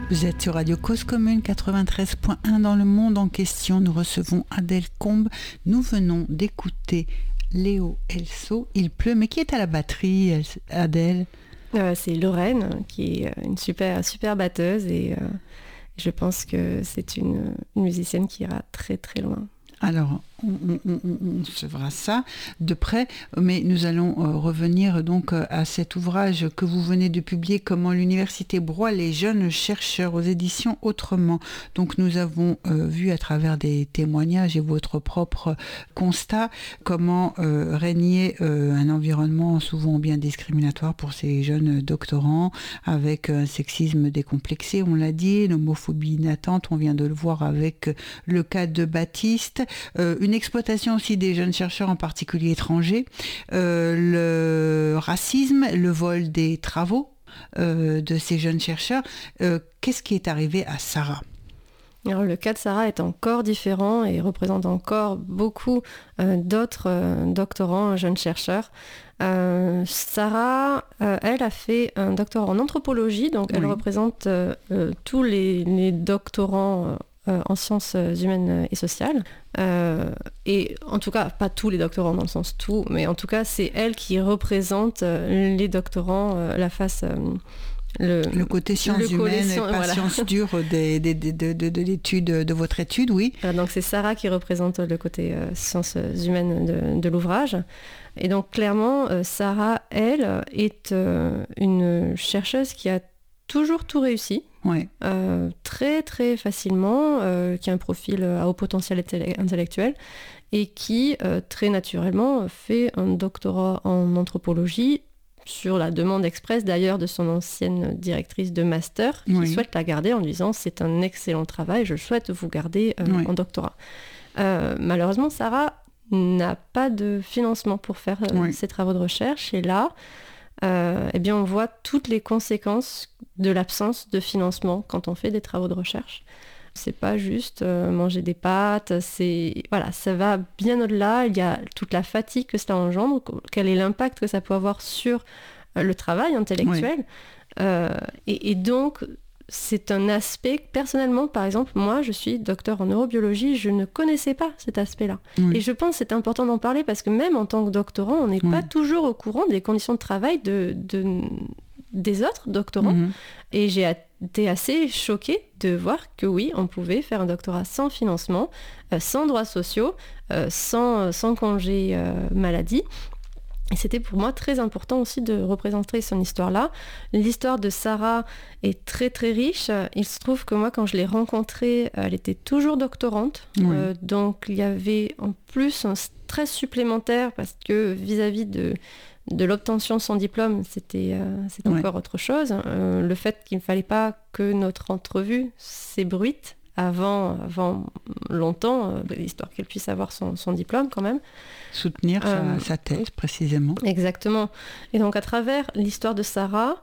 Vous êtes sur Radio Cause Commune 93.1 dans le monde en question. Nous recevons Adèle Combe. Nous venons d'écouter Léo Elso. Il pleut, mais qui est à la batterie, Adèle? C'est Lorraine, qui est une super batteuse et je pense que c'est une musicienne qui ira très très loin. Alors, on se verra ça de près, mais nous allons revenir donc à cet ouvrage que vous venez de publier, Comment l'université broie les jeunes chercheurs, aux éditions Autrement. Donc nous avons vu à travers des témoignages et votre propre constat comment régnait un environnement souvent bien discriminatoire pour ces jeunes doctorants, avec un sexisme décomplexé, on l'a dit, une homophobie latente, on vient de le voir avec le cas de Baptiste, une exploitation aussi des jeunes chercheurs, en particulier étrangers, le racisme, le vol des travaux de ces jeunes chercheurs. Qu'est-ce qui est arrivé à Sarah ? Alors, le cas de Sarah est encore différent et représente encore beaucoup d'autres doctorants, jeunes chercheurs. Sarah, elle a fait un doctorat en anthropologie, donc elle représente tous les doctorants en sciences humaines et sociales. Et en tout cas, pas tous les doctorants dans le sens tout, mais en tout cas, c'est elle qui représente les doctorants, la face... Le côté sciences humaines et pas sciences dures de l'étude, de votre étude, oui. Donc c'est Sarah qui représente le côté sciences humaines de l'ouvrage. Et donc clairement, Sarah, elle, est une chercheuse qui a toujours tout réussi. Ouais. Très très facilement, qui a un profil à haut potentiel intellectuel et qui très naturellement fait un doctorat en anthropologie sur la demande expresse d'ailleurs de son ancienne directrice de master qui souhaite la garder en lui disant c'est un excellent travail, je souhaite vous garder en doctorat. Malheureusement, Sarah n'a pas de financement pour faire ses travaux de recherche et là eh bien, on voit toutes les conséquences de l'absence de financement quand on fait des travaux de recherche. C'est pas juste manger des pâtes, ça va bien au-delà. Il y a toute la fatigue que cela engendre, quel est l'impact que ça peut avoir sur le travail intellectuel. Et donc, c'est un aspect, personnellement, par exemple, moi, je suis docteur en neurobiologie, je ne connaissais pas cet aspect-là. Et je pense que c'est important d'en parler parce que même en tant que doctorant, on n'est pas toujours au courant des conditions de travail des autres doctorants. Et j'ai été assez choquée de voir que oui, on pouvait faire un doctorat sans financement, sans droits sociaux, sans congé maladie. Et c'était pour moi très important aussi de représenter son histoire-là. L'histoire de Sarah est très très riche. Il se trouve que moi, quand je l'ai rencontrée, elle était toujours doctorante. Donc il y avait en plus un stress supplémentaire parce que vis-à-vis de l'obtention de son diplôme, c'est encore autre chose. Le fait qu'il ne fallait pas que notre entrevue s'ébruite avant longtemps, histoire qu'elle puisse avoir son diplôme quand même. Soutenir sa thèse, précisément. Exactement. Et donc, à travers l'histoire de Sarah,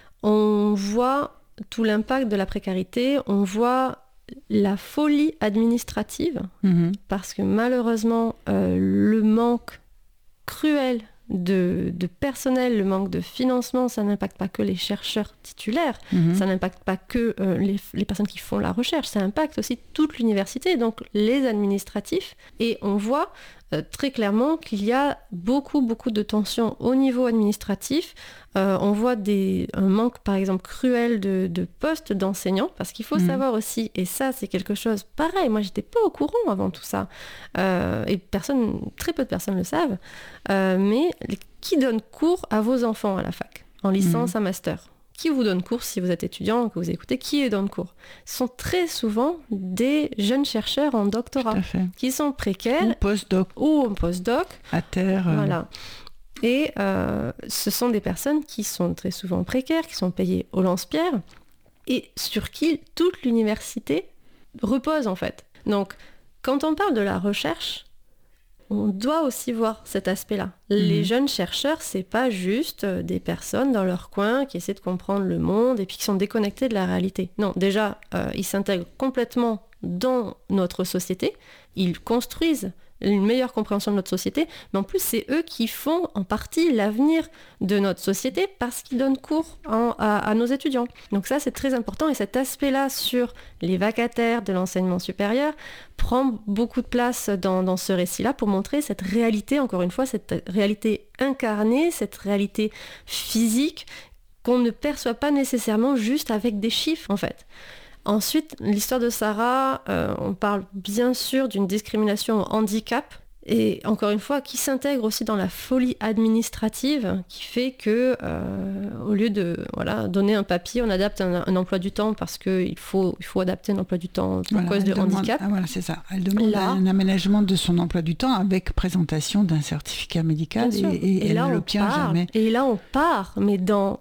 on voit tout l'impact de la précarité, on voit la folie administrative, parce que malheureusement, le manque cruel de personnel, le manque de financement, ça n'impacte pas que les chercheurs titulaires, ça n'impacte pas que les personnes qui font la recherche, ça impacte aussi toute l'université, donc les administratifs. Et on voit très clairement qu'il y a beaucoup de tensions au niveau administratif. On voit un manque, par exemple, cruel de postes d'enseignants, parce qu'il faut savoir aussi, et ça c'est quelque chose pareil, moi j'étais pas au courant avant tout ça, et très peu de personnes le savent, mais qui donne cours à vos enfants à la fac, en licence, à master? Qui vous donne cours si vous êtes étudiant, que vous écoutez, qui donne cours? Ce sont très souvent des jeunes chercheurs en doctorat, qui sont précaires. Ou postdoc. À terre. Voilà. Et ce sont des personnes qui sont très souvent précaires, qui sont payées au lance-pierre, et sur qui toute l'université repose en fait. Donc, quand on parle de la recherche, on doit aussi voir cet aspect-là. Les jeunes chercheurs, c'est pas juste des personnes dans leur coin qui essaient de comprendre le monde et puis qui sont déconnectées de la réalité. Non, déjà, ils s'intègrent complètement dans notre société, ils construisent une meilleure compréhension de notre société, mais en plus c'est eux qui font en partie l'avenir de notre société parce qu'ils donnent cours à nos étudiants. Donc ça c'est très important et cet aspect-là sur les vacataires de l'enseignement supérieur prend beaucoup de place dans ce récit-là pour montrer cette réalité, encore une fois, cette réalité incarnée, cette réalité physique qu'on ne perçoit pas nécessairement juste avec des chiffres en fait. Ensuite, l'histoire de Sarah, on parle bien sûr d'une discrimination au handicap, et encore une fois, qui s'intègre aussi dans la folie administrative, qui fait que, au lieu de donner un papier, on adapte un emploi du temps parce qu'il faut adapter un emploi du temps pour cause de handicap. Voilà, c'est ça. Elle demande un aménagement de son emploi du temps avec présentation d'un certificat médical et elle ne l'obtient jamais. Et là, on part, mais dans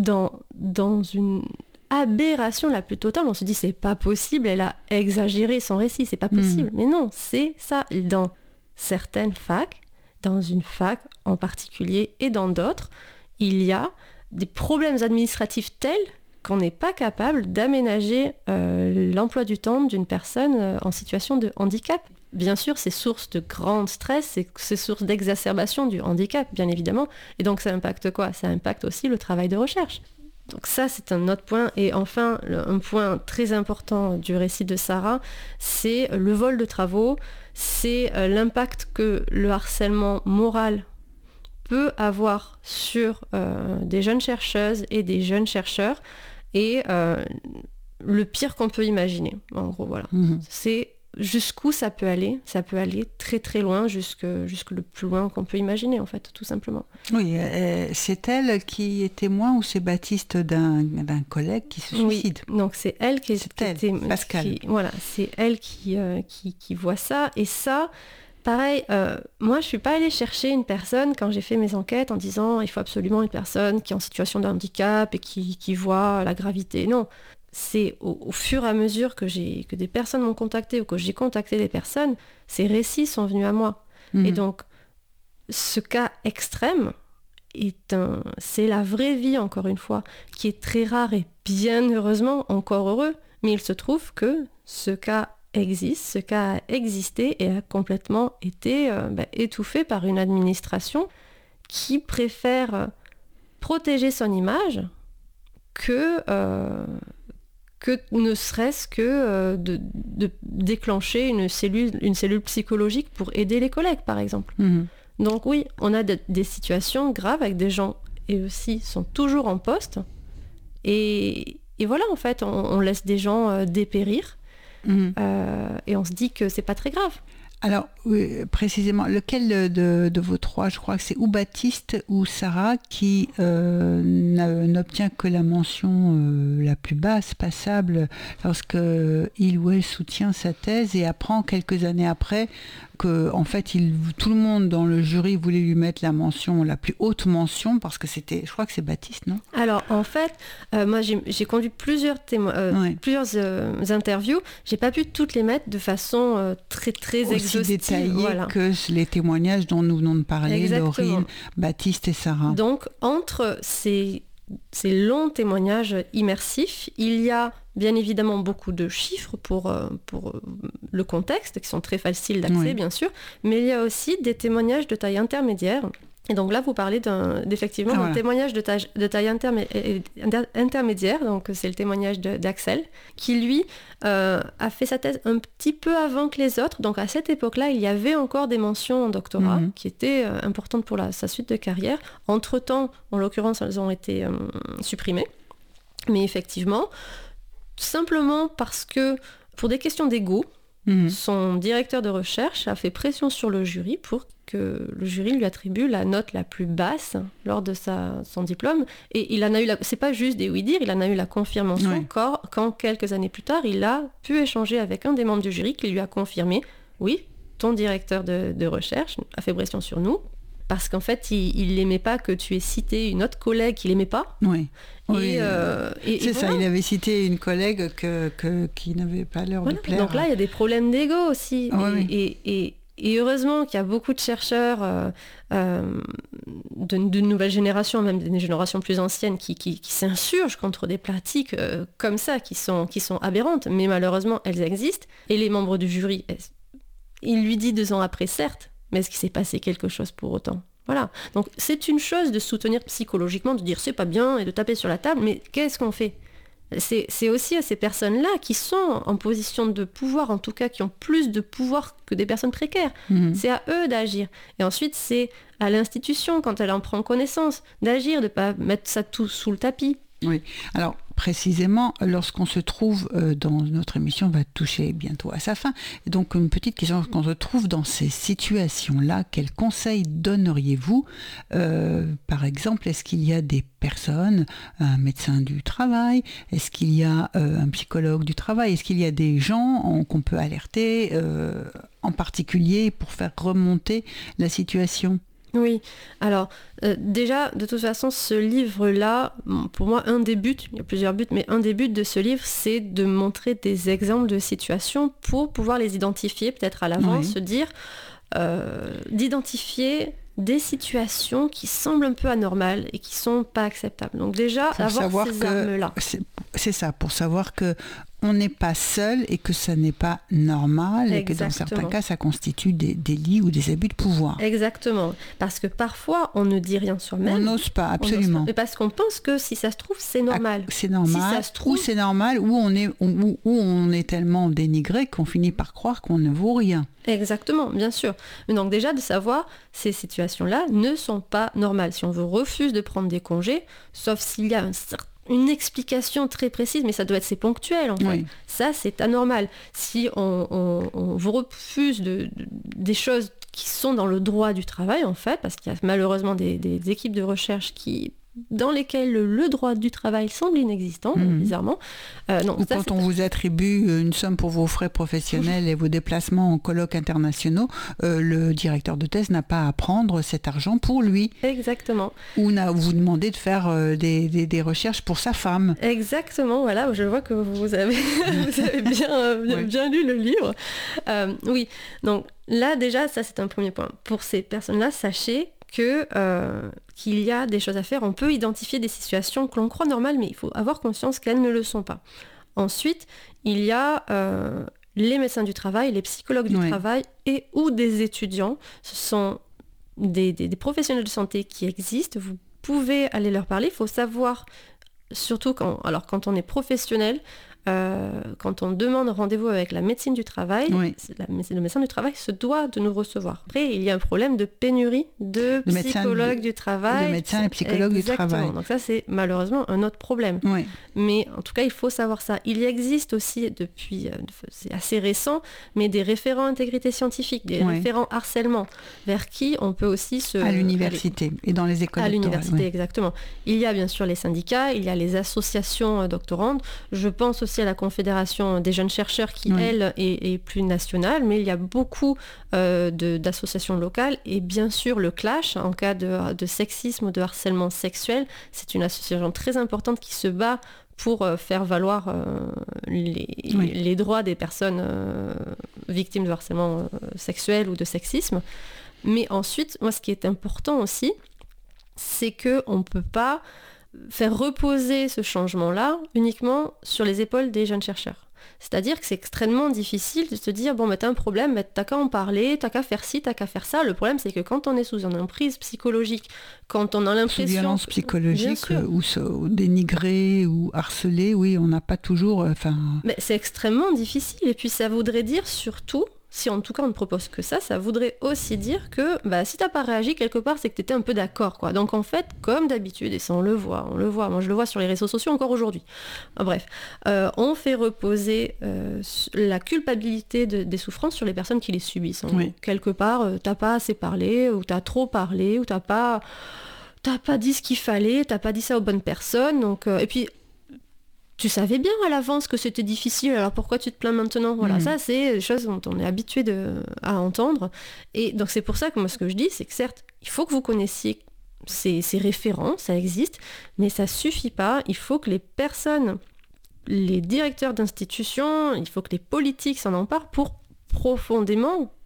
une aberration la plus totale. On se dit c'est pas possible, elle a exagéré son récit, c'est pas possible. Mais non, c'est ça. Dans certaines facs, dans une fac en particulier et dans d'autres, il y a des problèmes administratifs tels qu'on n'est pas capable d'aménager l'emploi du temps d'une personne en situation de handicap. Bien sûr, c'est source de grand stress, c'est source d'exacerbation du handicap, bien évidemment. Et donc ça impacte quoi ? Ça impacte aussi le travail de recherche. Donc ça, c'est un autre point. Et enfin, un point très important du récit de Sarah, c'est le vol de travaux, c'est l'impact que le harcèlement moral peut avoir sur des jeunes chercheuses et des jeunes chercheurs, et le pire qu'on peut imaginer. En gros, voilà. C'est jusqu'où ça peut aller très très loin, jusque le plus loin qu'on peut imaginer en fait, tout simplement. Oui, c'est elle qui est témoin ou c'est Baptiste d'un collègue qui se suicide? Oui, donc c'est elle qui est Pascal. Voilà, c'est elle qui voit ça, et ça, pareil, moi je suis pas allée chercher une personne quand j'ai fait mes enquêtes en disant il faut absolument une personne qui est en situation de handicap et qui voit la gravité. Non. C'est au fur et à mesure que des personnes m'ont contacté ou que j'ai contacté des personnes, ces récits sont venus à moi. Et donc, ce cas extrême, c'est la vraie vie, encore une fois, qui est très rare et bien heureusement, encore heureux. Mais il se trouve que ce cas existe, ce cas a existé et a complètement été étouffé par une administration qui préfère protéger son image que ne serait-ce que de déclencher une cellule psychologique pour aider les collègues, par exemple. Donc oui, on a des situations graves avec des gens, et aussi sont toujours en poste. Et voilà, en fait, on laisse des gens dépérir, et on se dit que c'est pas très grave. Alors, oui, précisément, lequel de vos trois, je crois que c'est ou Baptiste ou Sarah, qui n'obtient que la mention la plus basse passable lorsque il ou elle soutient sa thèse et apprend quelques années après que, en fait, tout le monde dans le jury voulait lui mettre la plus haute mention, parce que je crois que c'est Baptiste, non? Alors, en fait, moi, j'ai conduit plusieurs interviews. J'ai pas pu toutes les mettre de façon très, très exhaustive. Aussi détaillée que les témoignages dont nous venons de parler, Laurine, Baptiste et Sarah. Donc, entre ces longs témoignages immersifs, il y a bien évidemment beaucoup de chiffres pour le contexte, qui sont très faciles d'accès, bien sûr, mais il y a aussi des témoignages de taille intermédiaire. Et donc là, vous parlez d'un témoignage de taille intermédiaire, donc c'est le témoignage d'Axel, qui lui a fait sa thèse un petit peu avant que les autres. Donc à cette époque-là, il y avait encore des mentions en doctorat qui étaient importantes pour sa suite de carrière. Entre-temps, en l'occurrence, elles ont été supprimées. Mais effectivement, simplement parce que, pour des questions d'ego, son directeur de recherche a fait pression sur le jury pour que le jury lui attribue la note la plus basse lors de son diplôme. Et il en a eu c'est pas juste des oui-dire, il en a eu la confirmation quand quelques années plus tard, il a pu échanger avec un des membres du jury qui lui a confirmé « Oui, ton directeur de recherche a fait pression sur nous. » Parce qu'en fait, il n'aimait pas que tu aies cité une autre collègue qu'il n'aimait pas. Oui. Et c'est ça, il avait cité une collègue qui n'avait pas l'air de plaire. Donc là, il y a des problèmes d'ego aussi. Et Et heureusement qu'il y a beaucoup de chercheurs de nouvelles générations, même des générations plus anciennes, qui s'insurgent contre des pratiques comme ça, qui sont aberrantes, mais malheureusement, elles existent. Et les membres du jury, il lui dit 2 ans après, certes, mais est-ce qu'il s'est passé quelque chose pour autant ? Voilà. Donc c'est une chose de soutenir psychologiquement, de dire c'est pas bien et de taper sur la table, mais qu'est-ce qu'on fait ? C'est aussi à ces personnes-là qui sont en position de pouvoir, en tout cas qui ont plus de pouvoir que des personnes précaires. C'est à eux d'agir. Et ensuite, c'est à l'institution, quand elle en prend connaissance, d'agir, de ne pas mettre ça tout sous le tapis. Oui, alors précisément, lorsqu'on se trouve dans notre émission va toucher bientôt à sa fin, et donc une petite question, lorsqu'on se trouve dans ces situations-là, quels conseils donneriez-vous par exemple, est-ce qu'il y a des personnes, un médecin du travail, est-ce qu'il y a un psychologue du travail, est-ce qu'il y a des gens qu'on peut alerter en particulier pour faire remonter la situation ? Oui, alors déjà, de toute façon, ce livre-là, pour moi, un des buts, il y a plusieurs buts, mais un des buts de ce livre, c'est de montrer des exemples de situations pour pouvoir les identifier, peut-être à l'avance, se dire, d'identifier des situations qui semblent un peu anormales et qui sont pas acceptables. Donc déjà, pour avoir ces armes-là. C'est ça, pour savoir que on n'est pas seul et que ça n'est pas normal. Exactement. Et que dans certains cas, ça constitue des délits ou des abus de pouvoir. Exactement. Parce que parfois, on ne dit rien soi-même. On n'ose pas, absolument. Mais parce qu'on pense que si ça se trouve, c'est normal. C'est normal. Si ça se trouve... Ou c'est normal, ou on est tellement dénigré qu'on finit par croire qu'on ne vaut rien. Exactement, bien sûr. Mais donc déjà, de savoir, ces situations-là ne sont pas normales. Si on vous refuse de prendre des congés, sauf s'il y a une explication très précise, mais ça doit être c'est ponctuel en fait. Oui. Ça, c'est anormal. Si on vous refuse des choses qui sont dans le droit du travail, en fait, parce qu'il y a malheureusement des équipes de recherche dans lesquelles le droit du travail semble inexistant, bizarrement. Non, ou ça, quand on vous attribue une somme pour vos frais professionnels et vos déplacements en colloques internationaux, le directeur de thèse n'a pas à prendre cet argent pour lui. Exactement. Ou vous demandez de faire des recherches pour sa femme. Exactement, voilà, je vois que vous avez bien lu le livre. Oui, donc là déjà, ça c'est un premier point. Pour ces personnes-là, sachez qu'il y a des choses à faire. On peut identifier des situations que l'on croit normales, mais il faut avoir conscience qu'elles ne le sont pas. Ensuite, il y a les médecins du travail, les psychologues du travail ou des étudiants. Ce sont des professionnels de santé qui existent. Vous pouvez aller leur parler. Il faut savoir, surtout quand on est professionnel, quand on demande rendez-vous avec la médecine du travail, le médecin du travail se doit de nous recevoir. Après, il y a un problème de pénurie de psychologues du travail. De médecins et psychologues du travail. Donc ça, c'est malheureusement un autre problème. Oui. Mais en tout cas, il faut savoir ça. Il existe aussi, depuis, c'est assez récent, mais des référents intégrité scientifique, des référents harcèlement, vers qui on peut aussi à l'université et dans les écoles doctorales. À l'université, exactement. Il y a bien sûr les syndicats, il y a les associations doctorandes. Je pense aussi à la Confédération des jeunes chercheurs qui, elle, est plus nationale, mais il y a beaucoup d'associations locales et bien sûr le Clash, en cas de sexisme ou de harcèlement sexuel, c'est une association très importante qui se bat pour faire valoir les droits des personnes victimes de harcèlement sexuel ou de sexisme. Mais ensuite, moi ce qui est important aussi, c'est qu'on ne peut pas faire reposer ce changement-là uniquement sur les épaules des jeunes chercheurs. C'est-à-dire que c'est extrêmement difficile de se dire, bon, t'as un problème, t'as qu'à en parler, t'as qu'à faire ci, t'as qu'à faire ça. Le problème, c'est que quand on est sous une emprise psychologique, quand on a l'impression... Sous violence psychologique, ou dénigré, ou harcelé, oui, on n'a pas toujours... Mais c'est extrêmement difficile. Et puis ça voudrait dire surtout... Si en tout cas on ne propose que ça voudrait aussi dire que si t'as pas réagi quelque part, c'est que t'étais un peu d'accord, quoi. Donc en fait, comme d'habitude, et ça on le voit, moi je le vois sur les réseaux sociaux encore aujourd'hui. Bref, on fait reposer la culpabilité des souffrances sur les personnes qui les subissent. Hein. Quelque part, t'as pas assez parlé, ou t'as trop parlé, ou t'as pas dit ce qu'il fallait, t'as pas dit ça aux bonnes personnes. Donc et puis tu savais bien à l'avance que c'était difficile, alors pourquoi tu te plains maintenant ? Voilà, ça c'est des choses dont on est habitué à entendre. Et donc c'est pour ça que moi ce que je dis, c'est que certes, il faut que vous connaissiez ces référents, ça existe, mais ça suffit pas. Il faut que les personnes, les directeurs d'institutions, il faut que les politiques s'en emparent pour profondément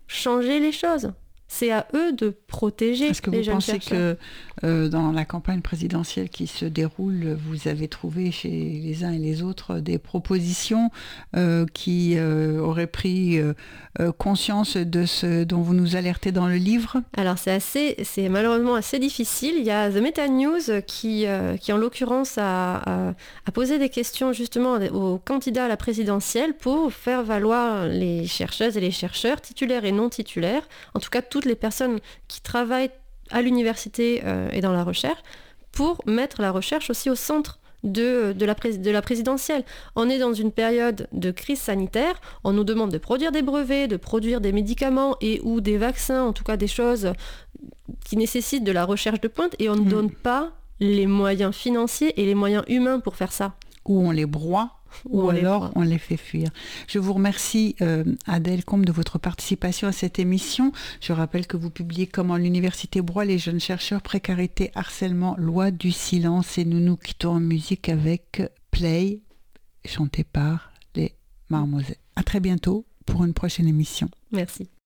changer les choses. C'est à eux de protéger les jeunes chercheurs. Est-ce que vous pensez que dans la campagne présidentielle qui se déroule, vous avez trouvé chez les uns et les autres des propositions qui auraient pris conscience de ce dont vous nous alertez dans le livre ? Alors c'est malheureusement assez difficile. Il y a The Meta News qui en l'occurrence a posé des questions justement aux candidats à la présidentielle pour faire valoir les chercheuses et les chercheurs, titulaires et non titulaires, en tout cas toutes les personnes qui travaillent à l'université et dans la recherche, pour mettre la recherche aussi au centre de la présidentielle. On est dans une période de crise sanitaire, on nous demande de produire des brevets, de produire des médicaments et ou des vaccins, en tout cas des choses qui nécessitent de la recherche de pointe, et on ne donne pas les moyens financiers et les moyens humains pour faire ça. Ou on les broie, ou alors on les fait fuir. Je vous remercie Adèle Combe de votre participation à cette émission. Je rappelle que vous publiez Comment l'université broie les jeunes chercheurs, précarité, harcèlement, loi du silence, et nous nous quittons en musique avec Play, chanté par les Marmoset. À très bientôt pour une prochaine émission. Merci.